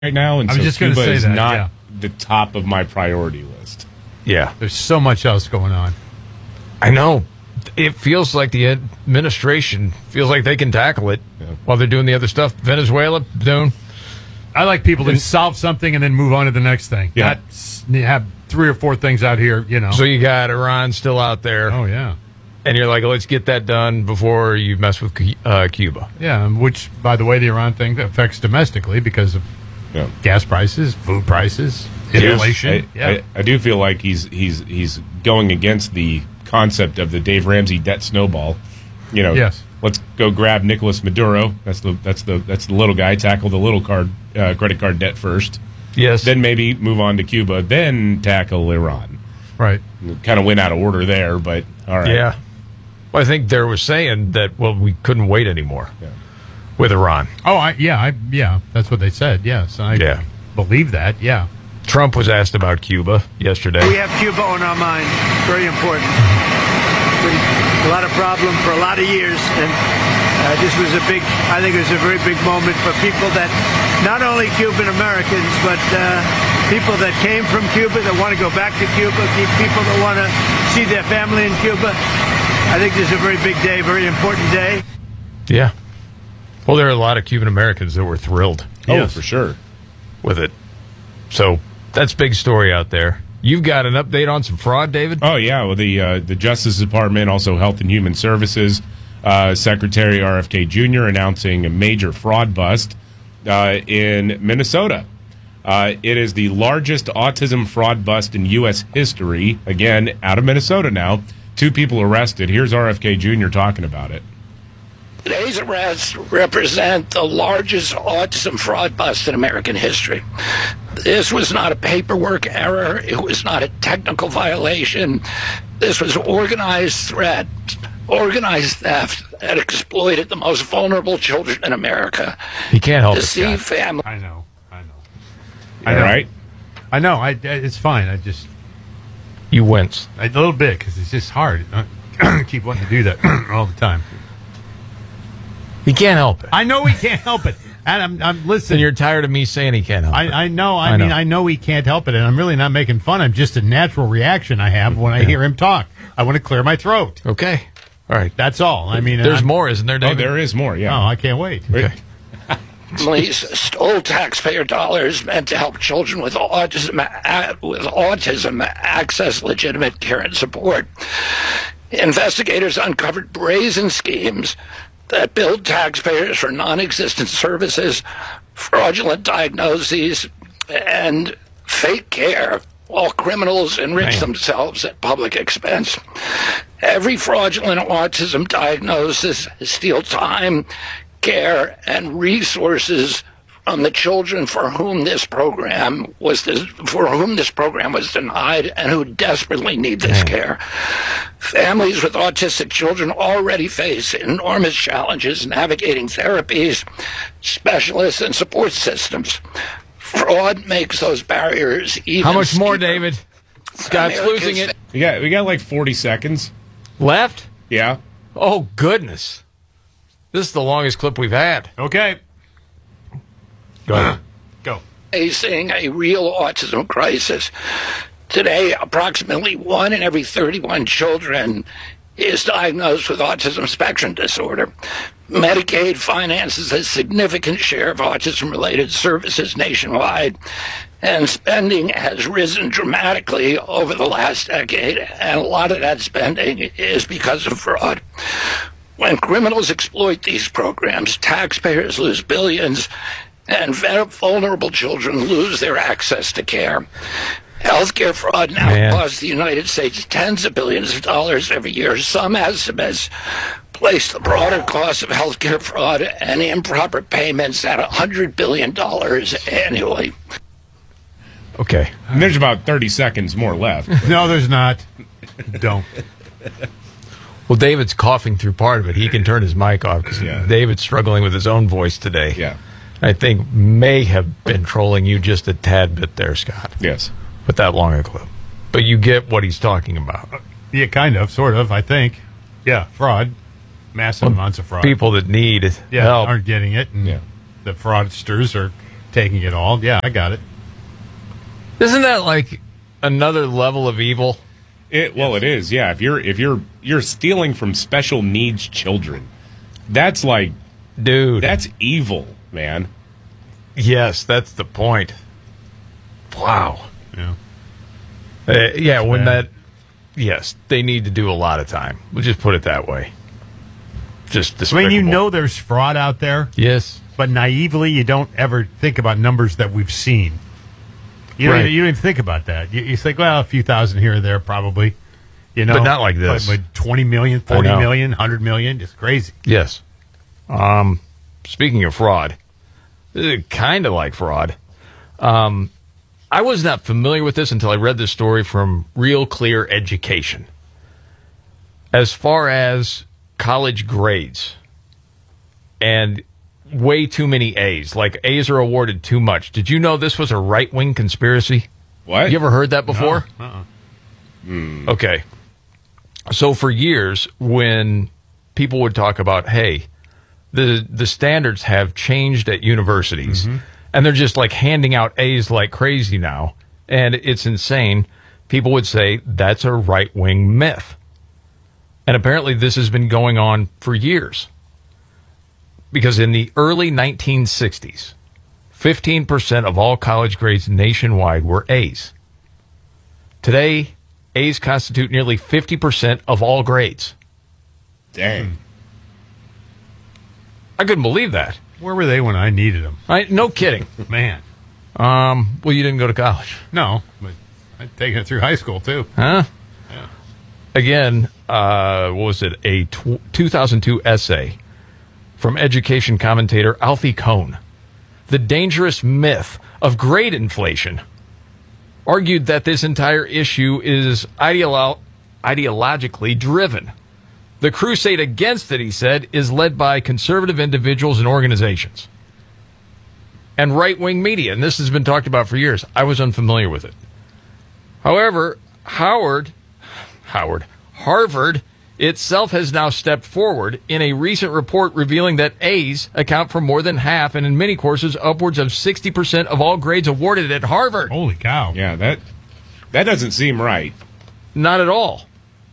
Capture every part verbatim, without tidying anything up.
right now, and I was so just gonna Cuba say is that, not yeah. the top of my priority list. Yeah. There's so much else going on. I know. It feels like the administration feels like they can tackle it Yeah. while they're doing the other stuff. Venezuela doing. I like people that solve something and then move on to the next thing. Yeah. Not s- have three or four things out here, you know. So you got Iran still out there, oh, yeah. and you're like, let's get that done before you mess with Cu- uh, Cuba. Yeah, which, by the way, the Iran thing affects domestically because of Yeah. gas prices, food prices, inflation. I, yeah. I, I do feel like he's he's he's going against the concept of the Dave Ramsey debt snowball. You know, Yes. let's go grab Nicolas Maduro. That's the that's the that's the little guy. Tackle the little card uh, credit card debt first. Yes. Then maybe move on to Cuba. Then tackle Iran. right. Kind of went out of order there, but all right. Yeah. Well, I think they were saying that, well, we couldn't wait anymore Yeah. with Iran. Oh, I, yeah, I, yeah, that's what they said. Yes, I Yeah. believe that. Yeah. Trump was asked about Cuba yesterday. We have Cuba on our mind. Very important. Been a lot of problem for a lot of years, and uh, this was a big, I think it was a very big moment for people that, not only Cuban Americans, but uh, people that came from Cuba, that want to go back to Cuba, people that want to see their family in Cuba. I think this is a very big day, very important day. Yeah. Well, there are a lot of Cuban Americans that were thrilled Oh, Yes. for sure. with it. So that's big story out there. You've got an update on some fraud, David? Oh yeah, well the uh, the Justice Department, also Health and Human Services, uh, Secretary R F K Junior announcing a major fraud bust uh, in Minnesota. Uh, it is the largest autism fraud bust in U S history. Again, out of Minnesota now. Two people arrested. Here's R F K Junior talking about it. Today's arrests represent the largest autism fraud bust in American history. This was not a paperwork error. It was not a technical violation. This was organized threat, organized theft that exploited the most vulnerable children in America. He can't help it, Deceive Scott. families. I know. I know. I All know. right. I know. I, it's fine. I just, You wince. a little bit, because it's just hard. I keep wanting to do that all the time. He can't help it. I know he can't help it. And I'm, I'm And listening. you're tired of me saying he can't help it. I, I know. I, I mean, know. I know he can't help it, and I'm really not making fun. I'm just a natural reaction I have when I hear him talk. I want to clear my throat. Okay. All right. That's all. I mean, There's I'm- more, isn't there, Oh, David? there is more. Oh, Yeah. I can't wait. Okay. Families stole taxpayer dollars meant to help children with autism uh, with autism access legitimate care and support. Investigators uncovered brazen schemes that billed taxpayers for non-existent services, fraudulent diagnoses, and fake care, while criminals enrich themselves at public expense. Every fraudulent autism diagnosis steals time, care, and resources from the children for whom this program was this, for whom this program was denied and who desperately need this care. Families with autistic children already face enormous challenges navigating therapies, specialists, and support systems. Fraud makes those barriers even How much more, steeper. David? Scott's Americans losing it. We got we got like forty seconds. Left? Yeah. Oh, goodness. This is the longest clip we've had. Okay. Go ahead. Go. Facing a real autism crisis. Today, approximately one in every thirty-one children is diagnosed with autism spectrum disorder. Medicaid finances a significant share of autism-related services nationwide, and spending has risen dramatically over the last decade, and a lot of that spending is because of fraud. When criminals exploit these programs, taxpayers lose billions, and vulnerable children lose their access to care. Healthcare fraud now Man. costs the United States tens of billions of dollars every year. Some estimates place the broader cost of healthcare fraud and improper payments at one hundred billion dollars annually. Okay. And there's about thirty seconds more left. No, there's not. Don't. Well, David's coughing through part of it. He can turn his mic off because Yeah. David's struggling with his own voice today. Yeah. I think may have been trolling you just a tad bit there, Scott, Yes. with that longer clip. But you get what he's talking about. Yeah, kind of, sort of, I think. Yeah, fraud. Massive amounts of fraud. People that need yeah, help. aren't getting it, and Yeah. the fraudsters are taking it all. Yeah, I got it. Isn't that like another level of evil? It, well, it is. Yeah, if you're if you're you're stealing from special needs children, that's like, dude, that's evil, man. Yes, that's the point. Wow. Yeah. Uh, yeah, That's when bad. that, yes, they need to do a lot of time. We'll just put it that way. Just I despicable. mean, you know there's fraud out there, Yes. but naively, you don't ever think about numbers that we've seen. You don't, Right. even, you don't even think about that. You, you think, well, a few thousand here or there, probably. You know, But not like this. But, but twenty million, forty know. million, one hundred million, just crazy. Yes. Um, speaking of fraud, kind of like fraud. Um, I was not familiar with this until I read this story from Real Clear Education. As far as college grades and way too many A's, like A's are awarded too much. Did you know this was a right-wing conspiracy? What? You ever heard that before? No, uh-uh. Hmm. Okay. So for years, when people would talk about, hey, the the standards have changed at universities, and they're just like handing out A's like crazy now, and it's insane, people would say that's a right-wing myth. And apparently this has been going on for years. Because in the early nineteen sixties, fifteen percent of all college grades nationwide were A's. Today, A's constitute nearly fifty percent of all grades. Dang. I couldn't believe that. Where were they when I needed them? I, no kidding. Man, Um, well, you didn't go to college. no, but I'd taken it through high school, too. Huh? Again, uh, what was it? A tw- two thousand two essay from education commentator Alfie Kohn. The dangerous myth of grade inflation argued that this entire issue is ideolo- ideologically driven. The crusade against it, he said, is led by conservative individuals and organizations and right-wing media. And this has been talked about for years. I was unfamiliar with it. However, Howard, Howard, Harvard itself has now stepped forward in a recent report revealing that A's account for more than half, and in many courses, upwards of sixty percent of all grades awarded at Harvard. Holy cow. Yeah, that that doesn't seem right. Not at all.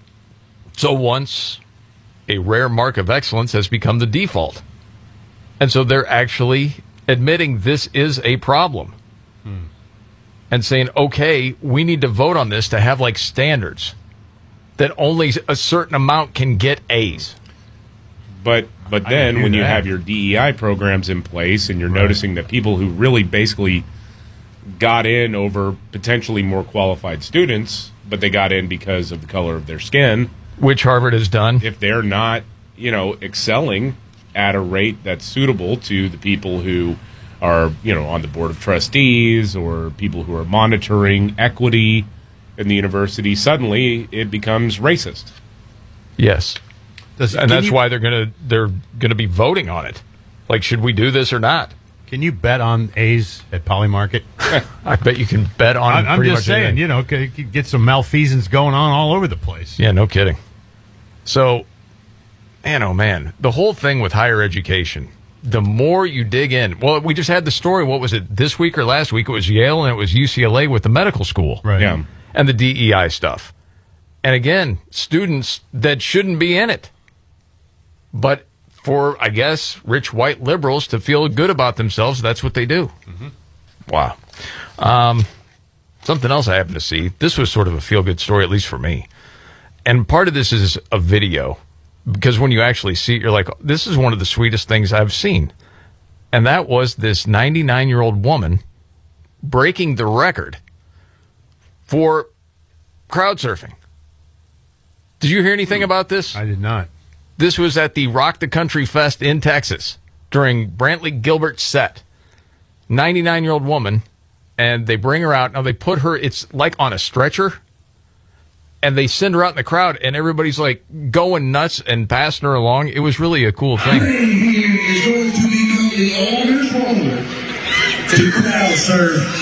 So once a rare mark of excellence has become the default. And so they're actually admitting this is a problem. Hmm. And saying, okay, we need to vote on this to have like standards that only a certain amount can get A's. But but I then hear when you that. have your D E I programs in place and you're noticing that people who really basically got in over potentially more qualified students, but they got in because of the color of their skin, Which Harvard has done. if they're not, you know, excelling at a rate that's suitable to the people who are, you know, on the board of trustees or people who are monitoring equity in the university, suddenly it becomes racist. Yes. Does, And can that's you, why they're gonna they're gonna be voting on it. Like, should we do this or not? Can you bet on A's at Polymarket? I bet you can bet on I'm, I'm pretty just much saying, anything. you know, could, could get some malfeasance going on all over the place. Yeah, no kidding. So, man, oh man, the whole thing with higher education, the more you dig in, well, we just had the story, what was it, this week or last week? It was Yale and it was U C L A with the medical school. Right. Yeah. And the D E I stuff. And again, students that shouldn't be in it. But for, I guess, rich white liberals to feel good about themselves, that's what they do. Mm-hmm. Wow. Um, something else I happened to see. This was sort of a feel-good story, at least for me. And part of this is a video. Because when you actually see it, you're like, this is one of the sweetest things I've seen. And that was this ninety-nine-year-old woman breaking the record for crowd surfing. Did you hear anything about this? I did not. This was at the Rock the Country Fest in Texas during Brantley Gilbert's set. ninety-nine-year-old woman, and they bring her out. Now, they put her, it's like on a stretcher, and they send her out in the crowd, and everybody's like going nuts and passing her along. It was really a cool thing. Here is going to become the oldest woman to crowd surf.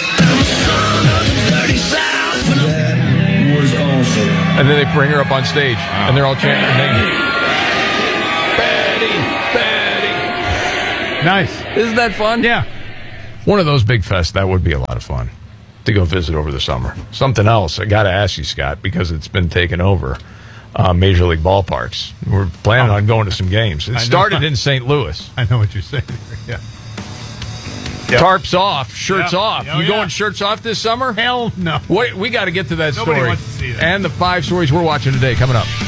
That was awesome. And then they bring her up on stage, and they're all chanting her name. Betty, Betty. Nice. Isn't that fun? Yeah. One of those big fests, that would be a lot of fun to go visit over the summer. Something else, I got to ask you, Scott, because it's been taken over. Uh, Major League ballparks. We're planning Oh. on going to some games. It I know. started in Saint Louis. I know what you're saying. Yeah. Yep. Tarps off, shirts Yeah. off. Oh, you yeah. going shirts off this summer? Hell no. Wait, we got to get to that Nobody story. wants to see that. And the five stories we're watching today coming up.